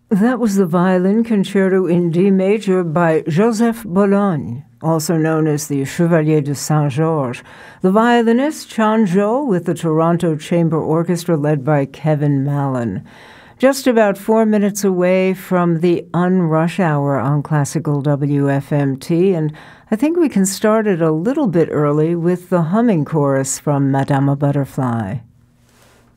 That was the Violin Concerto in D major by Joseph Bologne, also known as the Chevalier de Saint-Georges. The violinist, Chan Zhou, with the Toronto Chamber Orchestra led by Kevin Mallon. Just about 4 minutes away from the unrush hour on Classical WFMT, and I think we can start it a little bit early with the humming chorus from Madama Butterfly.